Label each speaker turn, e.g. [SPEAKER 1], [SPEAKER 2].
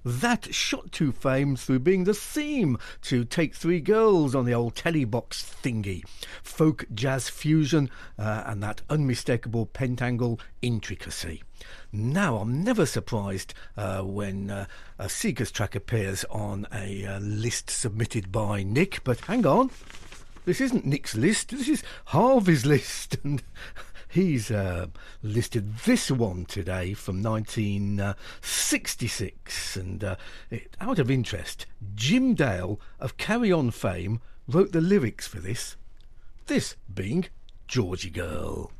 [SPEAKER 1] That shot to fame through being the theme to Take Three Girls on the old telebox thingy. Folk jazz fusion and that unmistakable pentangle intricacy. Now, I'm never surprised when a Seekers track appears on a list submitted by Nick, but hang on. This isn't Nick's list, this is Harvey's list, and he's listed this one today from 1966, and out of interest, Jim Dale of Carry On fame wrote the lyrics for this being Georgie Girl.